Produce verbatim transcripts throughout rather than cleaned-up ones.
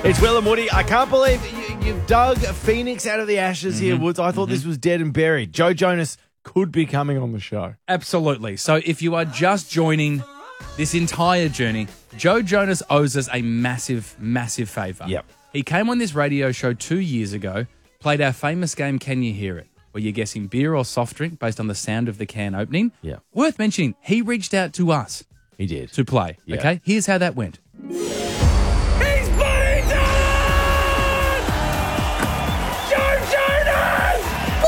It's Will and Woody. I can't believe you, you've dug a phoenix out of the ashes here, Woods. I thought Mm-hmm. this was dead and buried. Joe Jonas could be coming on the show. Absolutely. So if you are just joining this entire journey, Joe Jonas owes us a massive, massive favour. Yep. He came on this radio show two years ago, played our famous game, Can You Hear It?, where you're guessing beer or soft drink based on the sound of the can opening. Yeah. Worth mentioning, he reached out to us He did. to play. Yeah. Okay? Here's how that went. He's playing down! Joe Jonas!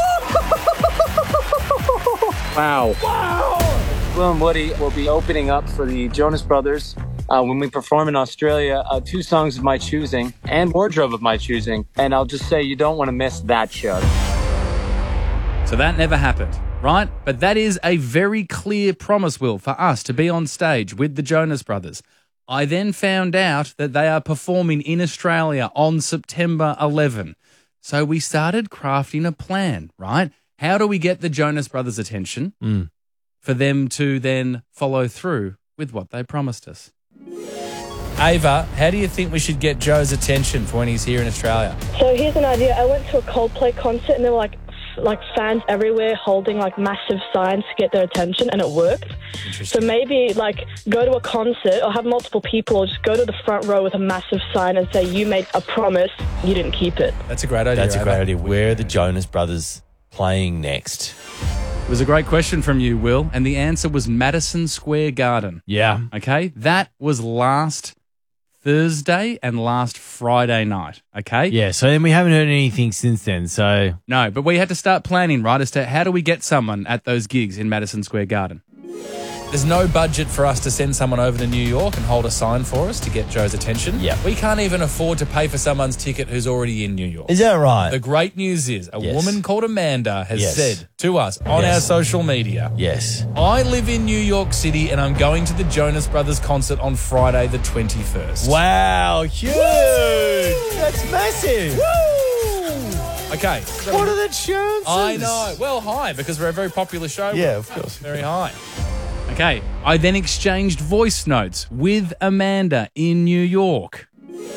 Wow. Wow! Will and Woody will be opening up for the Jonas Brothers uh, when we perform in Australia. Uh, two songs of my choosing and wardrobe of my choosing. And I'll just say you don't want to miss that show. So that never happened, right? But that is a very clear promise, Will, for us to be on stage with the Jonas Brothers. I then found out that they are performing in Australia on September eleventh. So we started crafting a plan, right? How do we get the Jonas Brothers' attention Mm. for them to then follow through with what they promised us? Ava, how do you think we should get Joe's attention for when he's here in Australia? So here's an idea. I went to a Coldplay concert and there were like f- like fans everywhere holding like massive signs to get their attention, and it worked. So maybe like go to a concert or have multiple people, or just go to the front row with a massive sign and say you made a promise, you didn't keep it. That's a great idea. That's a Ava. great idea. Where are the Jonas Brothers playing next? It was a great question from you, Will, and the answer was Madison Square Garden. Yeah. Okay, that was last Thursday and last Friday night. Okay, Yeah, so then we haven't heard anything since then, so... no, but we had to start planning, right, as to how do we get someone at those gigs in Madison Square Garden. There's no budget for us to send someone over to New York and hold a sign for us to get Joe's attention. Yeah. We can't even afford to pay for someone's ticket who's already in New York. Is that right? The great news is a Yes. woman called Amanda has Yes. said to us on Yes. our social media, Yes. I live in New York City and I'm going to the Jonas Brothers concert on Friday the twenty-first. Wow, huge! That's massive! Okay. What are the chances? I know. Well, high, because we're a very popular show. Yeah, of course. Very high. Okay. I then exchanged voice notes with Amanda in New York.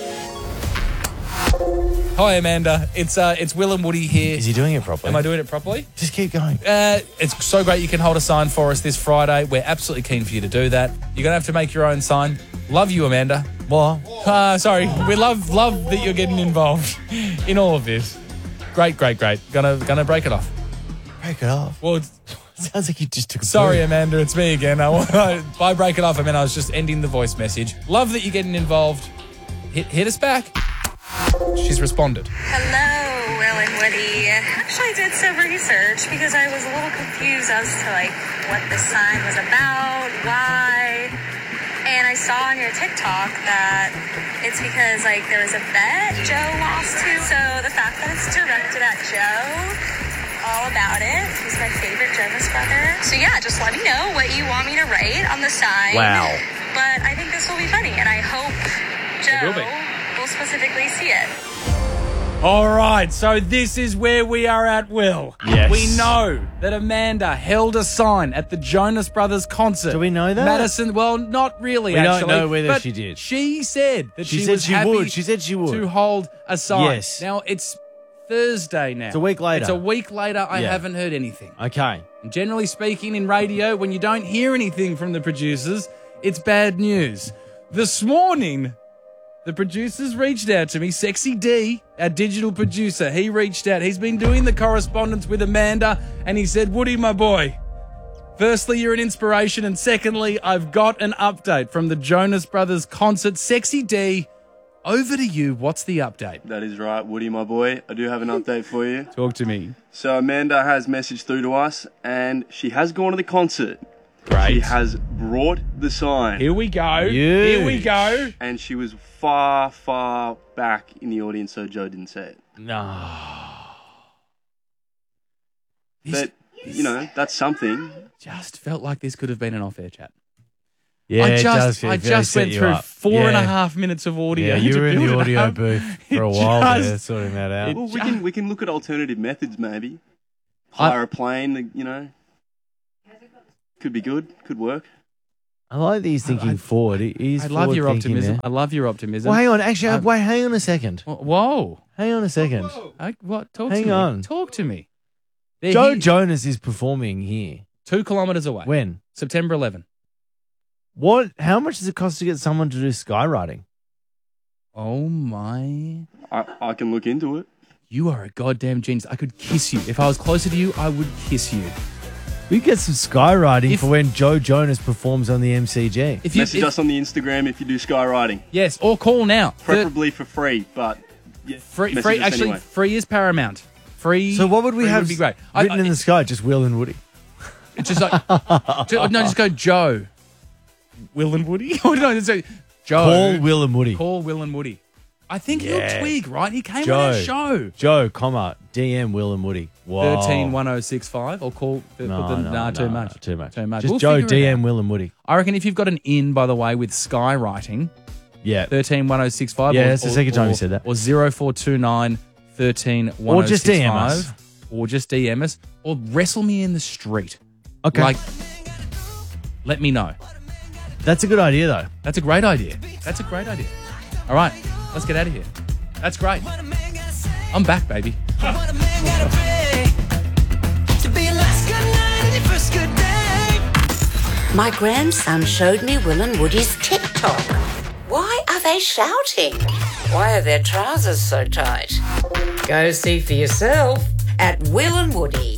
Hi, Amanda. It's uh, it's Will and Woody here. Is he doing it properly? Am I doing it properly? Just keep going. Uh, it's so great you can hold a sign for us this Friday. We're absolutely keen for you to do that. You're going to have to make your own sign. Love you, Amanda. Well, Uh, sorry. We love love that you're getting involved in all of this. Great, great, great. Gonna gonna break it off. break it off. Well, it's, Sounds like you just took a sorry, poo. Amanda. It's me again. I, I, by break it off, I mean I was just ending the voice message. Love that you're getting involved. Hit hit us back. She's responded. Hello, Will and Woody. Actually, I did some research because I was a little confused as to like what the sign was about, why. And I saw on your TikTok that it's because like there was a bet Joe lost to. So the fact that it's directed at Joe, all about it. He's my favorite Jonas brother. So yeah, just let me know what you want me to write on the sign. Wow. But I think this will be funny, and I hope Joe will be. will specifically see it. All right, so this is where we are at, Will. Yes. We know that Amanda held a sign at the Jonas Brothers concert. Do we know that? Madison, well, not really, We don't actually. know whether but she did. She said that She she, said was she happy would. She said she would. to hold a sign. Yes. Now, it's Thursday now. It's a week later. It's a week later. I Yeah. haven't heard anything. Okay. And generally speaking, in radio, when you don't hear anything from the producers, it's bad news. This morning, the producers reached out to me. Sexy D, our digital producer, he reached out. He's been doing the correspondence with Amanda, and he said, Woody, my boy, firstly, you're an inspiration, and secondly, I've got an update from the Jonas Brothers concert. Sexy D, over to you. What's the update? That is right, Woody, my boy. I do have an update for you. Talk to me. So Amanda has messaged through to us, and she has gone to the concert. Great. She has brought the sign, Here we go. Here we Huge. go. and she was far, far back in the audience, so Joe didn't say it. No. This But, you know, that's something. just felt like this could have been an off-air chat. Yeah, I it just, does feel- I really just set went you through up. four and a Yeah. half minutes of audio. Yeah, you to were in build the it audio up. booth for a It while there, just- sorting that out. Well, we ju- can we can look at alternative methods, maybe. I- Hire a plane, you know. Could be good. Could work. I like that he's thinking I- forward. He- He's I love your forward-thinking optimism. there. I love your optimism. Well, hang on. Actually, Um, wait, hang on a second. Whoa. Hang on a second. I, what? Talk Hang to me. on. Talk to me. They're Joe here, Jonas is performing here. two kilometres away. When? September eleventh. What? How much does it cost to get someone to do skywriting? Oh my. I, I can look into it. You are a goddamn genius. I could kiss you. If I was closer to you, I would kiss you. We get some skywriting If- for when Joe Jonas performs on the M C G. If you, Message if- us on the Instagram if you do skywriting. Yes, or call now. Thir- Preferably for free, but yeah, free, message free. us Actually, anyway. free is paramount. Free. So what would we free have Would be great. I- written I- in the sky? Just Will and Woody. It's just like ju- no, just go Joe, Will and Woody. Oh no, it's a Joe. Call Will and Woody. Call Will and Woody. I think Yes. he'll twig, right? He came Joe. on our show. Joe, comma, D M Will and Woody. Whoa. Thirteen one zero six five or call. The, No, the, no, nah, no, too no, much. Too much. Too much. Just We'll Joe, figure it D M out. Will and Woody. I reckon if you've got an in, by the way, with skywriting, Yeah. thirteen one zero six five. Yeah, or, that's the or- second time or- you said that. Or zero four two nine thirteen one Or zero just six D M five. us. Or just D M us. Or wrestle me in the street. Okay. Like, let me know. That's a good idea, though. That's a great idea. That's a great idea. All right, let's get out of here. That's great. I'm back, baby. My grandson showed me Will and Woody's TikTok. Why are they shouting? Why are their trousers so tight? Go see for yourself at Will and Woody.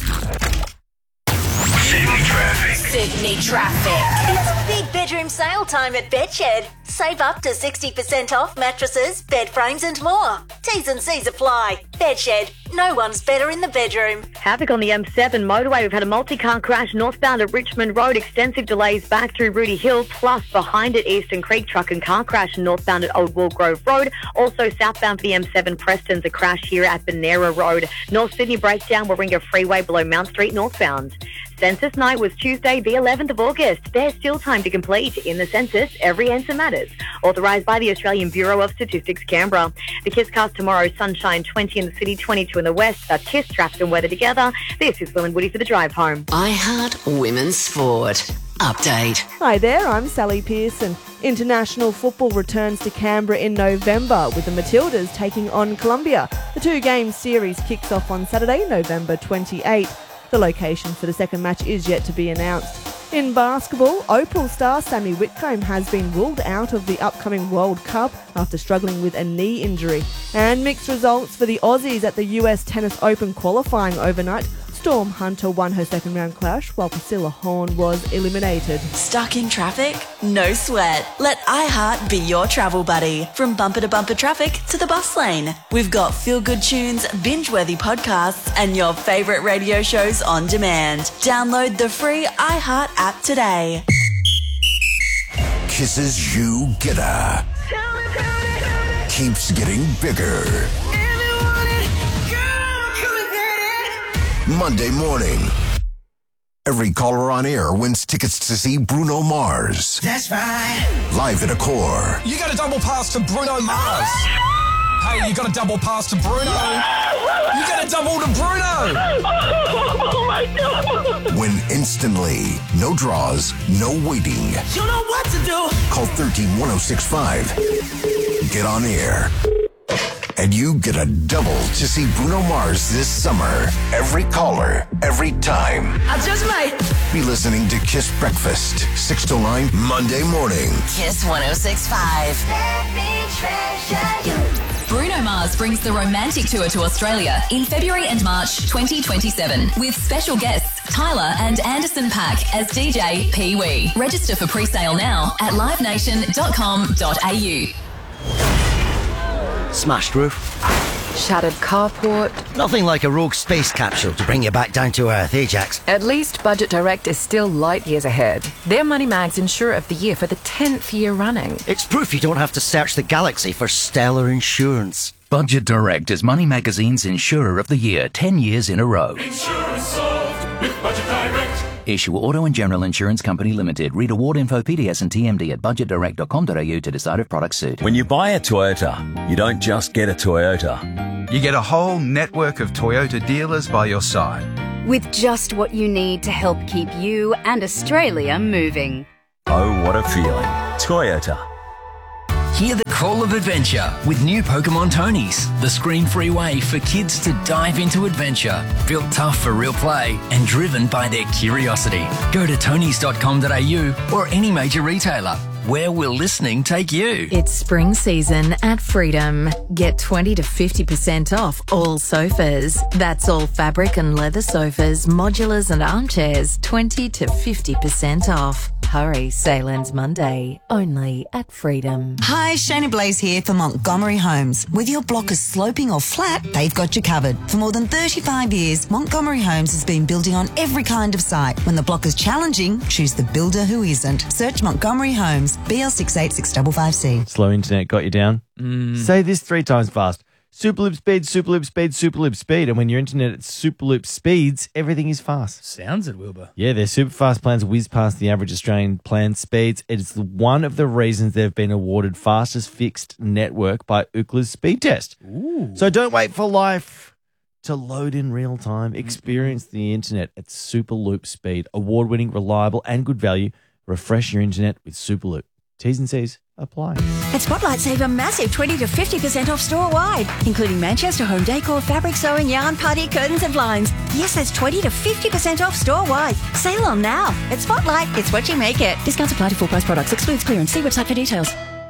Sydney traffic. Sydney traffic. It's big bedroom sale time at Bedshed. Save up to sixty percent off mattresses, bed frames and more. T's and C's apply. Bedshed. No one's better in the bedroom. Havoc on the M seven motorway. We've had a multi-car crash northbound at Richmond Road. Extensive delays back through Rudy Hill. Plus, behind it, Eastern Creek truck and car crash northbound at Old Wool Grove Road. Also, southbound for the M seven, Preston's a crash here at Benera Road. North Sydney breakdown, Warringah Freeway below Mount Street northbound. Census night was Tuesday, the eleventh of August. There's still time to complete. In the census, every answer matters. Authorised by the Australian Bureau of Statistics, Canberra. The Kiss cast tomorrow, sunshine twenty in the city, twenty-two in the west. That's Kiss, traffic and weather together. This is Will and Woody for the drive home. iHeart Women's Sport. Update. Hi there, I'm Sally Pearson. International football returns to Canberra in November with the Matildas taking on Colombia. The two-game series kicks off on Saturday, November twenty-eighth. The location for the second match is yet to be announced. In basketball, Opal star Sammy Whitcomb has been ruled out of the upcoming World Cup after struggling with a knee injury. And mixed results for the Aussies at the U S Tennis Open qualifying overnight. Storm Hunter won her second round clash while Priscilla Horn was eliminated. Stuck in traffic? No sweat. Let iHeart be your travel buddy. From bumper to bumper traffic to the bus lane. We've got feel-good tunes, binge-worthy podcasts, and your favourite radio shows on demand. Download the free iHeart app today. Kisses you getter. Keeps getting bigger. Monday morning. Every caller on air wins tickets to see Bruno Mars. That's right. Live at Accor. You got a double pass to Bruno Mars. Hey, you got a double pass to Bruno. You got a double to Bruno. Oh my God. Win instantly. No draws, no waiting. You know what to do. Call one three one oh six five. Get on air. And you get a double to see Bruno Mars this summer. Every caller, every time. I just might. Be listening to Kiss Breakfast, six to nine, Monday morning. Kiss one oh six point five. Let me treasure you. Bruno Mars brings the romantic tour to Australia in February and March twenty twenty-seven with special guests Tyler and Anderson .Paak as D J Pee Wee. Register for pre-sale now at live nation dot com dot a u. Smashed roof. Shattered carport. Nothing like a rogue space capsule to bring you back down to earth, Ajax. At least Budget Direct is still light years ahead. They're Moneymag's Insurer of the Year for the tenth year running. It's proof you don't have to search the galaxy for stellar insurance. Budget Direct is Money Magazine's Insurer of the Year ten years in a row. Insurance solved with Budget Direct. Issue Auto and General Insurance Company Limited. Read award info, P D S and T M D at budget direct dot com dot a u to decide if products suit. When you buy a Toyota, you don't just get a Toyota. You get a whole network of Toyota dealers by your side. With just what you need to help keep you and Australia moving. oh what a feeling. Toyota. Hear the call of adventure with new Pokemon Tonys, the screen-free way for kids to dive into adventure. Built tough for real play and driven by their curiosity. Go to tonys dot com dot a u or any major retailer. Where will listening take you? It's spring season at Freedom. Get twenty to fifty percent off all sofas. That's all fabric and leather sofas, modulars and armchairs, twenty to fifty percent off. Hurry, sale ends Monday, only at Freedom. Hi, Shayna Blaze here for Montgomery Homes. Whether your block is sloping or flat, they've got you covered. For more than thirty-five years, Montgomery Homes has been building on every kind of site. When the block is challenging, choose the builder who isn't. Search Montgomery Homes, B L six eight six five five C. Slow internet got you down? Mm. Say this three times fast. Superloop speed, Superloop speed, Superloop speed. And when your internet at Superloop speeds, everything is fast. Sounds it, Wilbur. Yeah, their super fast plans whiz past the average Australian plan speeds. It's one of the reasons they've been awarded fastest fixed network by Ookla's speed test. Ooh. So don't wait for life to load in real time. Experience the internet at Superloop speed. Award-winning, reliable, and good value. Refresh your internet with Superloop. T's and C's apply. At Spotlight, save a massive twenty to fifty percent off store-wide, including Manchester home decor, fabric sewing, yarn, party, curtains and blinds. Yes, that's twenty to fifty percent off store-wide. Sale on now. At Spotlight, it's what you make it. Discounts apply to full-price products. Excludes clearance. See website for details.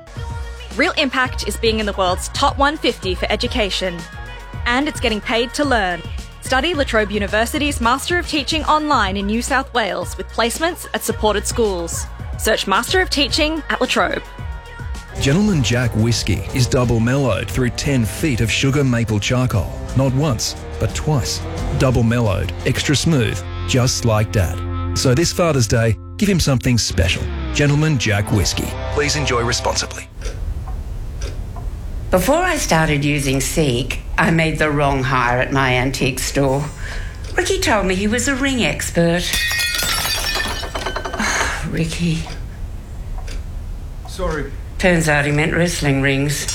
Real Impact is being in the world's top one hundred fifty for education. And it's getting paid to learn. Study La Trobe University's Master of Teaching online in New South Wales with placements at supported schools. Search Master of Teaching at La Trobe. Gentleman Jack Whiskey is double mellowed through ten feet of sugar maple charcoal. Not once, but twice. Double mellowed, extra smooth, just like Dad. So this Father's Day, give him something special. Gentleman Jack Whiskey. Please enjoy responsibly. Before I started using Seek, I made the wrong hire at my antique store. Ricky told me he was a ring expert. Oh, Ricky. Sorry. Turns out he meant wrestling rings.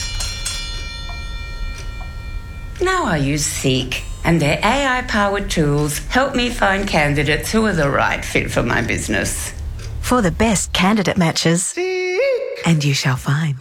Now I use Seek, and their A I-powered tools help me find candidates who are the right fit for my business. For the best candidate matches, Seek. And you shall find.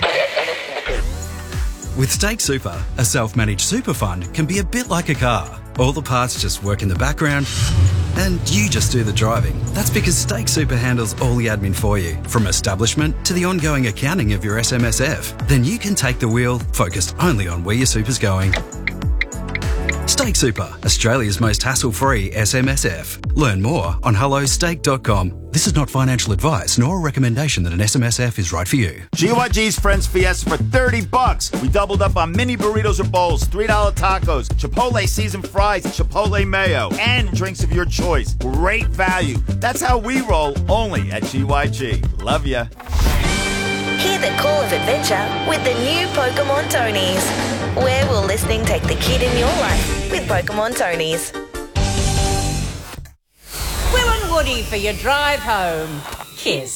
With Stake Super, a self-managed super fund can be a bit like a car. All the parts just work in the background and you just do the driving. That's because Stake Super handles all the admin for you, from establishment to the ongoing accounting of your S M S F. Then you can take the wheel, focused only on where your super's going. Stake Super, Australia's most hassle-free S M S F. Learn more on hello stake dot com. This is not financial advice nor a recommendation that an S M S F is right for you. G Y G's Friends Fiesta for thirty bucks. We doubled up on mini burritos or bowls, three dollar tacos, Chipotle seasoned fries, Chipotle mayo, and drinks of your choice. Great value. That's how we roll, only at G Y G. Love ya. Hear the call of adventure with the new Pokemon Tonys. Where will listening take the kid in your life with Pokemon Tonys? Will and Woody for your drive home. Kiss.